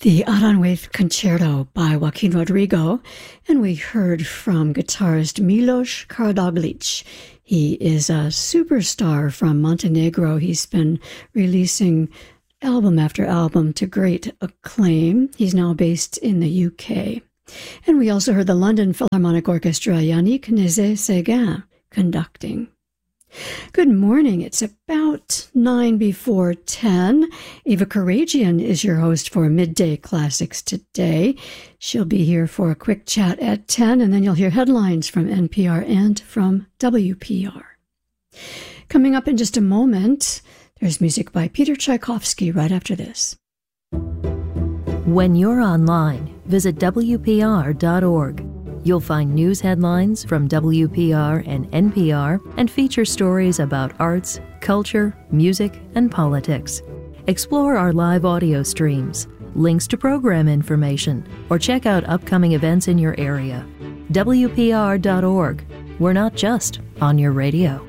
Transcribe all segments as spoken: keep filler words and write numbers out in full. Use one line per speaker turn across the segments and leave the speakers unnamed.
The Aranjuez Concerto by Joaquin Rodrigo, and we heard from guitarist Milos Karadoglic. He is a superstar from Montenegro. He's been releasing album after album to great acclaim. He's now based in the U K. And we also heard the London Philharmonic Orchestra, Yannick Nézet-Séguin, conducting. Good morning. It's about nine before ten. Eva Karagian is your host for Midday Classics today. She'll be here for a quick chat at ten, and then you'll hear headlines from N P R and from W P R. Coming up in just a moment, there's music by Peter Tchaikovsky right after this.
When you're online, visit W P R dot org. You'll find news headlines from W P R and N P R and feature stories about arts, culture, music, and politics. Explore our live audio streams, links to program information, or check out upcoming events in your area. W P R dot org. We're not just on your radio.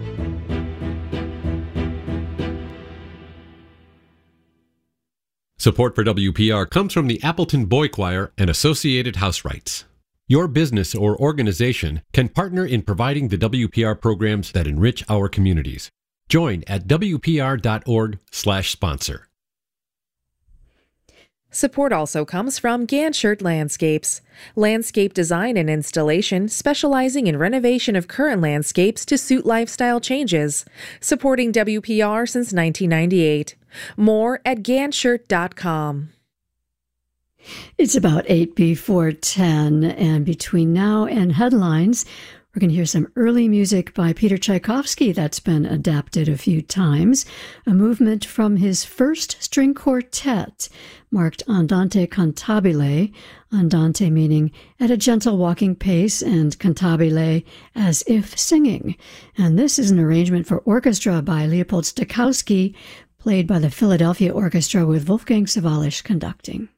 Support for W P R comes from the Appleton Boy Choir and Associated House Rights. Your business or organization can partner in providing the W P R programs that enrich our communities. Join at W P R dot org slash sponsor.
Support also comes from Ganshert Landscapes, landscape design and installation specializing in renovation of current landscapes to suit lifestyle changes, supporting W P R since nineteen ninety-eight. More at ganshert dot com.
It's about eight before ten, and between now and headlines, we're going to hear some early music by Peter Tchaikovsky that's been adapted a few times, a movement from his first string quartet, marked Andante cantabile, andante meaning at a gentle walking pace, and cantabile as if singing. And this is an arrangement for orchestra by Leopold Stokowski, played by the Philadelphia Orchestra with Wolfgang Sawallisch conducting.